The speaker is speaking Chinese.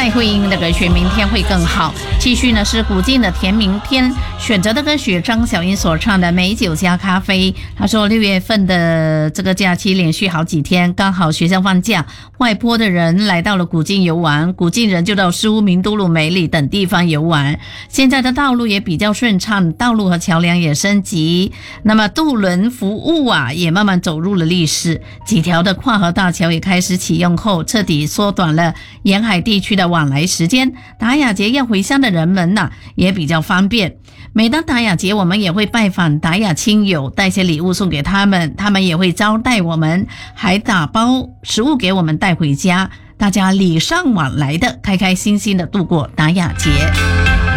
蔡慧英的歌曲《明天会更好》。继续呢是古晋的《甜明天》，选择的歌曲张小英所唱的《美酒加咖啡》。他说6月份的这个假期连续好几天，刚好学校放假，外坡的人来到了古晋游玩，古晋人就到诗屋、名都路、梅里等地方游玩。现在的道路也比较顺畅，道路和桥梁也升级，那么渡轮服务也慢慢走入了历史，几条的跨河大桥也开始启用后，彻底缩短了沿海地区的往来时间。达雅节要回乡的人们也比较方便。每当达雅节，我们也会拜访达雅亲友，带些礼物送给他们，他们也会招待我们，还打包食物给我们带回家，大家礼尚往来的，开开心心的度过达雅节。